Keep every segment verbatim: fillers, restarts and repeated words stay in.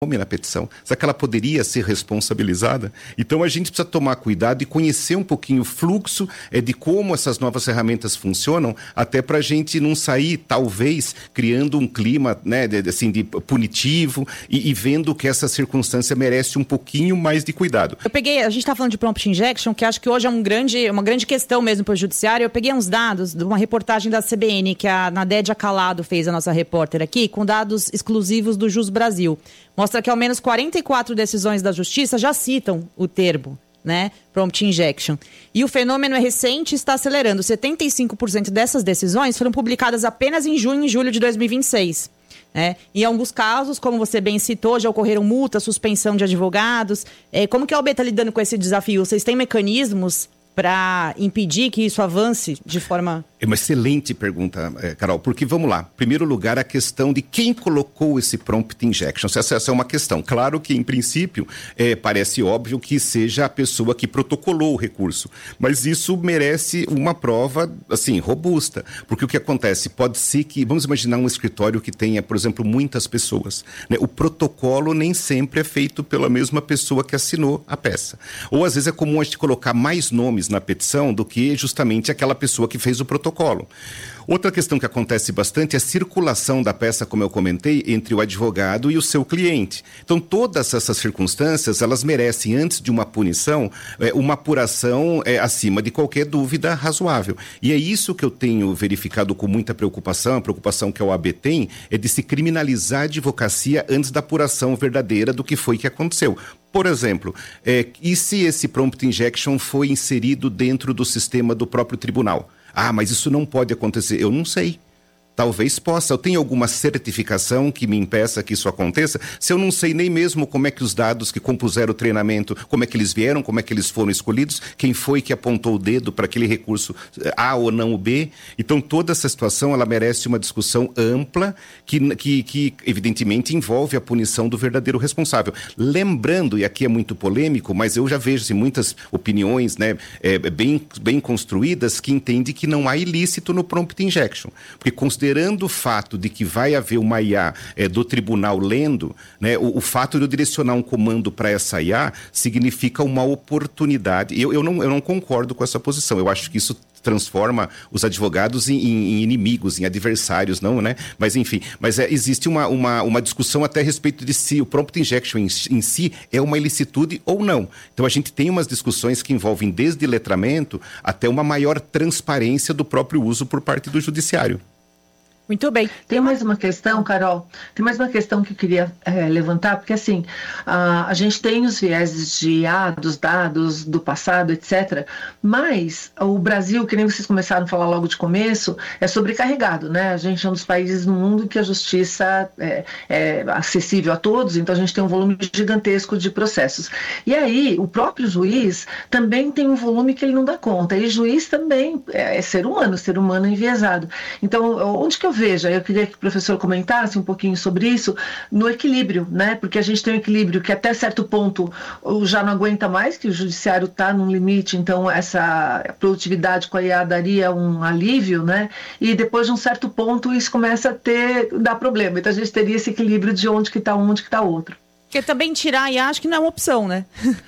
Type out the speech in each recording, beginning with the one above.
na petição? Será que ela poderia ser responsabilizada? Então a gente precisa tomar cuidado e conhecer um pouquinho o fluxo é, de como essas novas ferramentas funcionam, até para a gente não sair, talvez, criando um clima, né, de, assim, de punitivo e, e vendo que essa circunstância merece um pouquinho mais de cuidado. Eu peguei, a gente está falando de prompt injection, que acho que hoje é um grande, uma grande questão mesmo para o judiciário. Eu peguei uns dados de uma reportagem da C B N, que a Nadédia Calado fez, a nossa repórter aqui, com dados exclusivos do Jus Brasil. Mostra que ao menos quarenta e quatro decisões da Justiça já citam o termo, né, prompt injection. E o fenômeno é recente e está acelerando. setenta e cinco por cento dessas decisões foram publicadas apenas em junho e julho de dois mil e vinte e seis. Né? Em alguns casos, como você bem citou, já ocorreram multas, suspensão de advogados. É, como que a O A B está lidando com esse desafio? Vocês têm mecanismos para impedir que isso avance de forma... É uma excelente pergunta, Carol, porque vamos lá. Em primeiro lugar, a questão de quem colocou esse prompt injection. Essa, essa é uma questão. Claro que, em princípio, é, parece óbvio que seja a pessoa que protocolou o recurso, mas isso merece uma prova, assim, robusta. Porque o que acontece? Pode ser que, vamos imaginar um escritório que tenha, por exemplo, muitas pessoas, né? O protocolo nem sempre é feito pela mesma pessoa que assinou a peça. Ou, às vezes, é comum a gente colocar mais nomes na petição do que justamente aquela pessoa que fez o protocolo. Outra questão que acontece bastante é a circulação da peça, como eu comentei, entre o advogado e o seu cliente. Então, todas essas circunstâncias, elas merecem, antes de uma punição, é, uma apuração é, acima de qualquer dúvida razoável. E é isso que eu tenho verificado com muita preocupação, a preocupação que a O A B tem, é de se criminalizar a advocacia antes da apuração verdadeira do que foi que aconteceu. Por exemplo, é, e se esse prompt injection foi inserido dentro do sistema do próprio tribunal? Ah, mas isso não pode acontecer. Eu não sei. Talvez possa. Eu tenho alguma certificação que me impeça que isso aconteça? Se eu não sei nem mesmo como é que os dados que compuseram o treinamento, como é que eles vieram, como é que eles foram escolhidos, quem foi que apontou o dedo para aquele recurso A ou não o B. Então, toda essa situação, ela merece uma discussão ampla que, que, que evidentemente, envolve a punição do verdadeiro responsável. Lembrando, e aqui é muito polêmico, mas eu já vejo assim, muitas opiniões, né, é, bem, bem construídas que entendem que não há ilícito no prompt injection. Porque, considerando o fato de que vai haver uma I A é, do tribunal lendo, né, o, o fato de eu direcionar um comando para essa I A significa uma oportunidade. Eu, eu, não, eu não concordo com essa posição. Eu acho que isso transforma os advogados em, em, em inimigos, em adversários, não, né? Mas, enfim, mas é, existe uma, uma, uma discussão até a respeito de se o prompt injection em, em si é uma ilicitude ou não. Então, a gente tem umas discussões que envolvem desde letramento até uma maior transparência do próprio uso por parte do judiciário. Muito bem. Tem mais uma questão, Carol, tem mais uma questão que eu queria é, levantar, porque assim, a, a gente tem os vieses de ah, dos dados do passado, etcétera, mas o Brasil, que nem vocês começaram a falar logo de começo, é sobrecarregado, né? A gente é um dos países no mundo que a justiça é, é acessível a todos, então a gente tem um volume gigantesco de processos. E aí, o próprio juiz também tem um volume que ele não dá conta, e juiz também é, é ser humano, ser humano é enviesado. Então, onde que eu veja, eu queria que o professor comentasse um pouquinho sobre isso, no equilíbrio, né? Porque a gente tem um equilíbrio que até certo ponto já não aguenta mais, que o judiciário está num limite, então essa produtividade com a I A daria um alívio, né? E depois de um certo ponto isso começa a ter, dar problema. Então a gente teria esse equilíbrio de onde que está um, onde que está outro. Porque também tirar a I A acho que não é uma opção, né?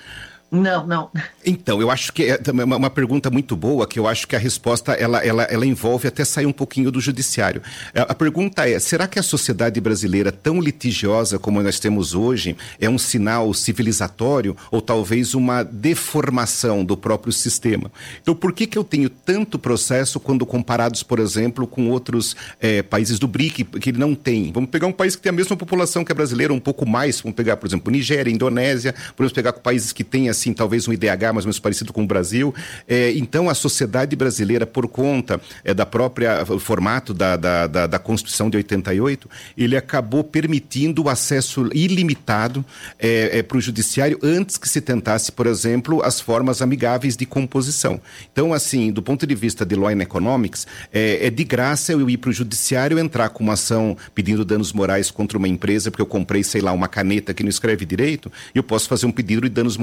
Não, não. Então, eu acho que é uma, uma pergunta muito boa, que eu acho que a resposta, ela, ela, ela envolve até sair um pouquinho do judiciário. A, a pergunta é, será que a sociedade brasileira, tão litigiosa como nós temos hoje, é um sinal civilizatório ou talvez uma deformação do próprio sistema? Então, por que que eu tenho tanto processo quando comparados, por exemplo, com outros é, países do B R I C, que não tem? Vamos pegar um país que tem a mesma população que a brasileira, um pouco mais, vamos pegar, por exemplo, Nigéria, Indonésia, podemos pegar com países que têm, assim, talvez um I D H mais ou menos parecido com o Brasil. É, então, a sociedade brasileira, por conta é, da própria formato da, da, da, da Constituição de oitenta e oito, ele acabou permitindo o acesso ilimitado é, é, para o judiciário antes que se tentasse, por exemplo, as formas amigáveis de composição. Então, assim, do ponto de vista de Law and Economics, é, é de graça eu ir para o judiciário, entrar com uma ação pedindo danos morais contra uma empresa porque eu comprei, sei lá, uma caneta que não escreve direito, e eu posso fazer um pedido de danos morais de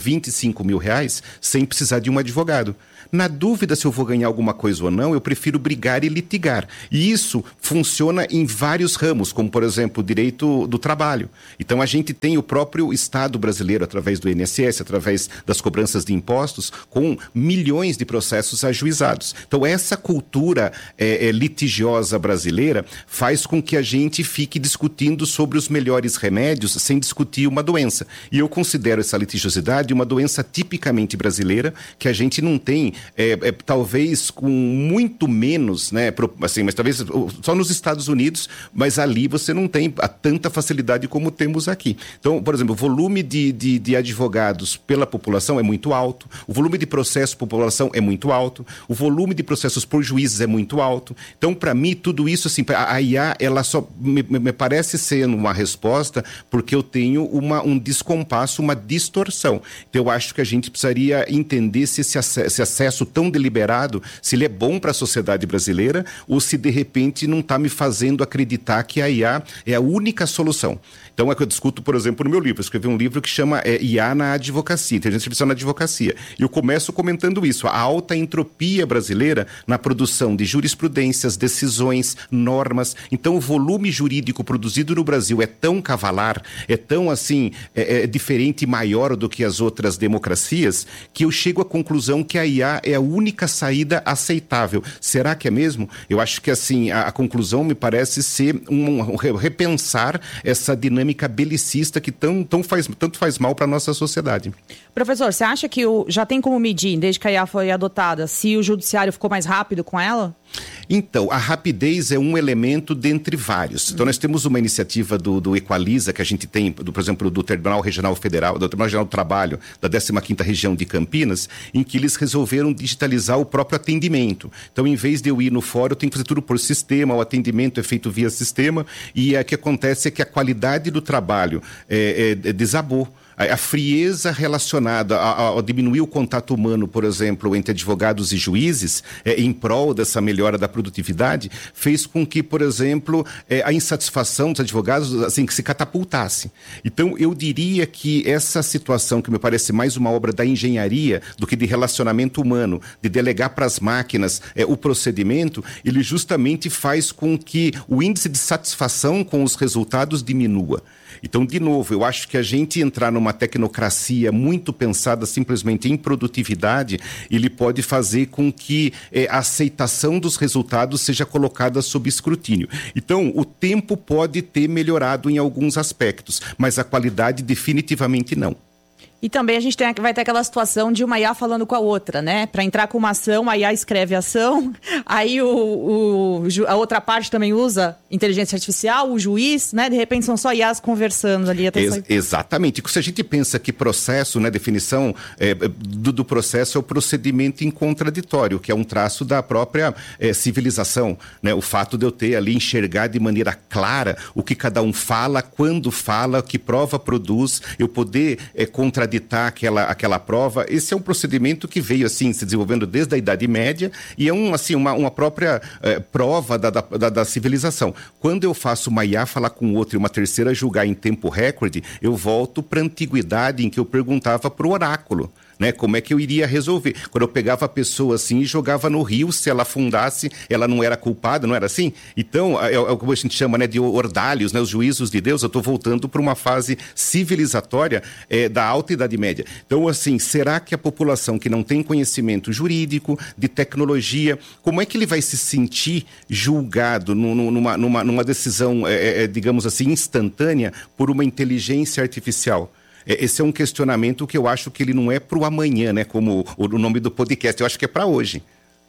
vinte e cinco mil reais sem precisar de um advogado. Na dúvida se eu vou ganhar alguma coisa ou não, eu prefiro brigar e litigar. E isso funciona em vários ramos, como, por exemplo, o direito do trabalho. Então, a gente tem o próprio Estado brasileiro, através do I N S S, através das cobranças de impostos, com milhões de processos ajuizados. Então, essa cultura é, é, litigiosa brasileira faz com que a gente fique discutindo sobre os melhores remédios sem discutir uma doença. E eu considero essa litigiosidade uma doença tipicamente brasileira, que a gente não tem... É, é, talvez com muito menos, né, pro, assim, mas talvez só nos Estados Unidos, mas ali você não tem a tanta facilidade como temos aqui. Então, por exemplo, o volume de, de, de advogados pela população é muito alto, o volume de processos por população é muito alto, o volume de processos por juízes é muito alto. Então, para mim, tudo isso, assim, a, a I A, ela só me, me parece ser uma resposta porque eu tenho uma, um descompasso, uma distorção. Então, eu acho que a gente precisaria entender se esse acesso, esse acesso tão deliberado, se ele é bom para a sociedade brasileira ou se de repente não está me fazendo acreditar que a I A é a única solução. Então é que eu discuto, por exemplo, no meu livro. Eu escrevi um livro que chama é, I A na advocacia, inteligência artificial na advocacia. E eu começo comentando isso, a alta entropia brasileira na produção de jurisprudências, decisões, normas. Então o volume jurídico produzido no Brasil é tão cavalar, é tão assim, é, é diferente e maior do que as outras democracias, que eu chego à conclusão que a I A é a única saída aceitável. Será que é mesmo? Eu acho que assim, a, a conclusão me parece ser um, um repensar essa dinâmica belicista que tão, tão faz, tanto faz mal para a nossa sociedade. Professor, você acha que o, já tem como medir, desde que a I A foi adotada, se o judiciário ficou mais rápido com ela? Então, a rapidez é um elemento dentre vários. Então, nós temos uma iniciativa do, do Equaliza, que a gente tem, do, por exemplo, do Tribunal Regional Federal, do Tribunal Regional do Trabalho, da décima quinta Região de Campinas, em que eles resolveram digitalizar o próprio atendimento. Então, em vez de eu ir no fórum, eu tenho que fazer tudo por sistema, o atendimento é feito via sistema, e o que acontece é que a qualidade do trabalho é, é, é desabou. A frieza relacionada a, a diminuir o contato humano, por exemplo, entre advogados e juízes, é, em prol dessa melhora da produtividade, fez com que, por exemplo, é, a insatisfação dos advogados assim, que se catapultasse. Então, eu diria que essa situação, que me parece mais uma obra da engenharia do que de relacionamento humano, de delegar para as máquinas é, o procedimento, ele justamente faz com que o índice de satisfação com os resultados diminua. Então, de novo, eu acho que a gente entrar numa tecnocracia muito pensada simplesmente em produtividade, ele pode fazer com que é, a aceitação dos resultados seja colocada sob escrutínio. Então, o tempo pode ter melhorado em alguns aspectos, mas a qualidade definitivamente não. E também a gente tem, vai ter aquela situação de uma I A falando com a outra, né? Para entrar com uma ação, a I A escreve a ação, aí o, o, a outra parte também usa inteligência artificial, o juiz, né? De repente são só I As conversando ali. Até Ex- sair... Exatamente. Se a gente pensa que processo, né, definição é, do, do processo é o procedimento incontraditório, que é um traço da própria é, civilização, né? O fato de eu ter ali, enxergar de maneira clara o que cada um fala, quando fala, que prova produz, eu poder é, contraditar aquela, aquela prova. Esse é um procedimento que veio assim se desenvolvendo desde a Idade Média e é um, assim, uma, uma própria eh, prova da, da, da civilização. Quando eu faço uma I A falar com outra e uma terceira julgar em tempo recorde, eu volto para a antiguidade em que eu perguntava para o oráculo. Né? Como é que eu iria resolver? Quando eu pegava a pessoa assim e jogava no rio, se ela afundasse, ela não era culpada, não era assim? Então, é, é como a gente chama, né, de ordalhos, né, os juízos de Deus. Eu estou voltando para uma fase civilizatória é, da Alta Idade Média. Então, assim, será que a população que não tem conhecimento jurídico, de tecnologia, como é que ele vai se sentir julgado numa, numa, numa decisão, é, é, digamos assim, instantânea por uma inteligência artificial? Esse é um questionamento que eu acho que ele não é para o amanhã, né? Como o, o nome do podcast, eu acho que é para hoje.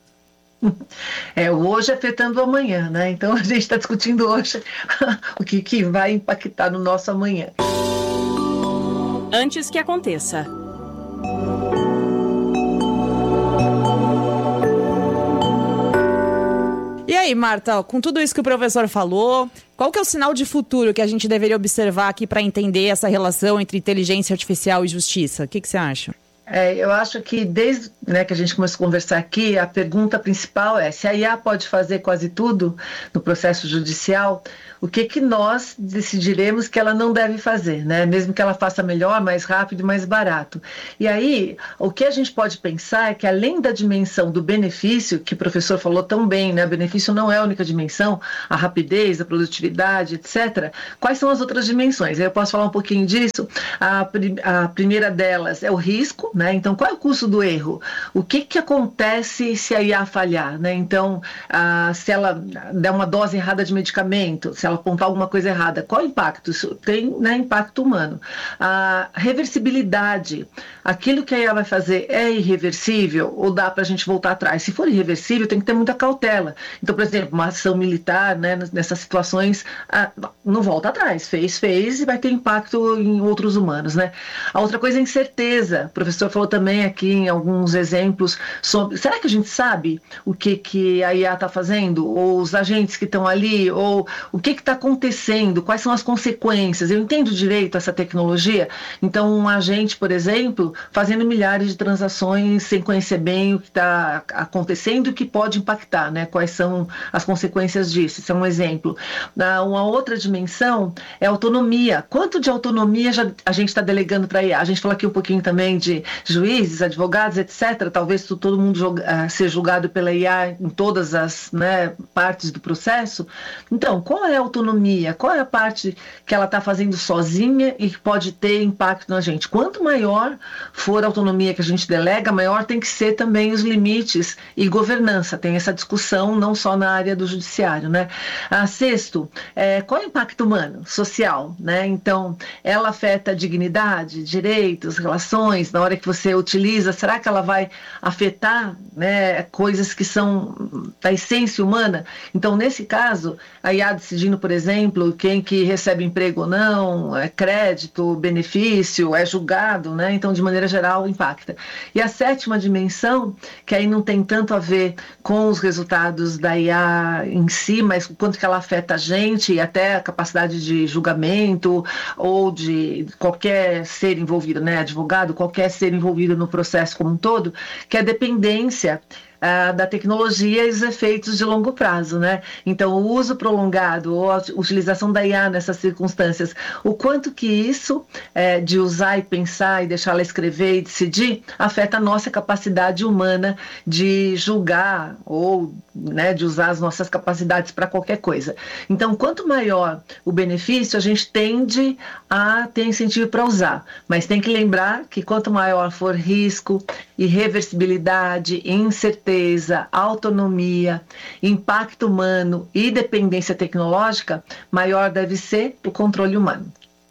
É, o hoje afetando o amanhã, né? Então a gente está discutindo hoje o que, que vai impactar no nosso amanhã. Antes que aconteça. E aí, Marta, com tudo isso que o professor falou, qual que é o sinal de futuro que a gente deveria observar aqui para entender essa relação entre inteligência artificial e justiça? O que, que você acha? É, eu acho que desde, né, que a gente começou a conversar aqui, a pergunta principal é se a I A pode fazer quase tudo no processo judicial, o que que nós decidiremos que ela não deve fazer, né? Mesmo que ela faça melhor, mais rápido e mais barato. E aí, o que a gente pode pensar é que além da dimensão do benefício, que o professor falou tão bem, né? O benefício não é a única dimensão, a rapidez, a produtividade, etcétera. Quais são as outras dimensões? Eu posso falar um pouquinho disso. A, a primeira delas é o risco, né? Então, qual é o custo do erro? O que que acontece se a I A falhar, né? Então, ah, se ela der uma dose errada de medicamento, se ela apontar alguma coisa errada, qual é o impacto? Isso tem, né, impacto humano. A reversibilidade, aquilo que a I A vai fazer é irreversível ou dá para a gente voltar atrás? Se for irreversível, tem que ter muita cautela. Então, por exemplo, uma ação militar, né, nessas situações, ah, não volta atrás. Fez, fez e vai ter impacto em outros humanos, né? A outra coisa é incerteza. O professor falou também aqui em alguns exemplos sobre, será que a gente sabe o que, que a I A está fazendo? Ou os agentes que estão ali? Ou o que está acontecendo? Quais são as consequências? Eu entendo direito essa tecnologia? Então, um agente, por exemplo, fazendo milhares de transações sem conhecer bem o que está acontecendo e o que pode impactar, né? Quais são as consequências disso? Isso é um exemplo. Uma outra dimensão é autonomia. Quanto de autonomia já a gente está delegando para a I A? A gente falou aqui um pouquinho também de juízes, advogados, etcétera. Talvez todo mundo julga, ser julgado pela I A em todas as, né, partes do processo. Então, qual é a autonomia? Qual é a parte que ela está fazendo sozinha e que pode ter impacto na gente? Quanto maior for a autonomia que a gente delega, maior tem que ser também os limites e governança. Tem essa discussão não só na área do judiciário, né? Ah, sexto, é, qual é o impacto humano, social, né? Então, ela afeta a dignidade, direitos, relações, na hora que você utiliza, será que ela vai afetar, né, coisas que são da essência humana? Então, nesse caso, a I A decidindo, por exemplo, quem que recebe emprego ou não, é crédito, benefício, é julgado, né? Então, de maneira geral, impacta. E a sétima dimensão, que aí não tem tanto a ver com os resultados da I A em si, mas o quanto que ela afeta a gente e até a capacidade de julgamento ou de qualquer ser envolvido, né? Advogado, qualquer ser envolvido no processo como um todo, que é a dependência Uh, da tecnologia e os efeitos de longo prazo, né? Então, o uso prolongado ou a utilização da I A nessas circunstâncias, o quanto que isso é, de usar e pensar e deixar ela escrever e decidir afeta a nossa capacidade humana de julgar ou, né, de usar as nossas capacidades para qualquer coisa. Então, quanto maior o benefício, a gente tende a ter incentivo para usar, mas tem que lembrar que quanto maior for risco, irreversibilidade, incerteza, autonomia, impacto humano e dependência tecnológica, maior deve ser o controle humano.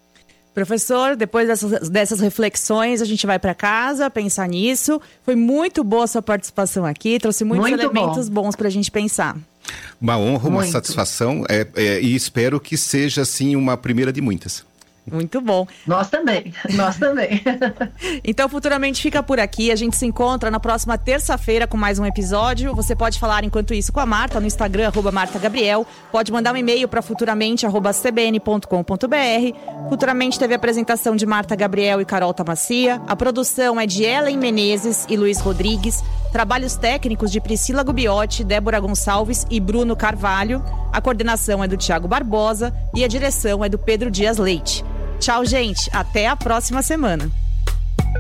Professor, depois dessas, dessas reflexões, a gente vai para casa pensar nisso. Foi muito boa a sua participação aqui, trouxe muitos muito elementos bom. bons para a gente pensar. Uma honra, uma muito. satisfação é, é, e espero que seja, assim, uma primeira de muitas. Muito bom. Nós também, nós também. Então, futuramente fica por aqui. A gente se encontra na próxima terça-feira com mais um episódio. Você pode falar enquanto isso com a Marta no Instagram, arroba Marta Gabriel. Pode mandar um e-mail para futuramente, arroba c b n ponto com ponto b r. Futuramente teve a apresentação de Marta Gabriel e Carol Tamassia. A produção é de Ellen Menezes e Luiz Rodrigues. Trabalhos técnicos de Priscila Gubiotti, Débora Gonçalves e Bruno Carvalho. A coordenação é do Thiago Barbosa e a direção é do Pedro Dias Leite. Tchau, gente. Até a próxima semana.